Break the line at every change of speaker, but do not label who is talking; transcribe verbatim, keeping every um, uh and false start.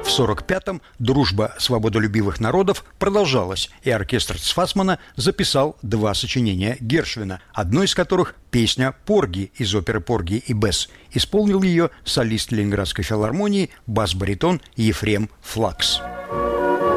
В сорок пятом дружба свободолюбивых народов продолжалась, и оркестр Цфасмана записал два сочинения Гершвина, одно из которых – песня «Порги» из оперы «Порги и Бесс». Исполнил ее солист Ленинградской филармонии, бас-баритон Ефрем Флакс.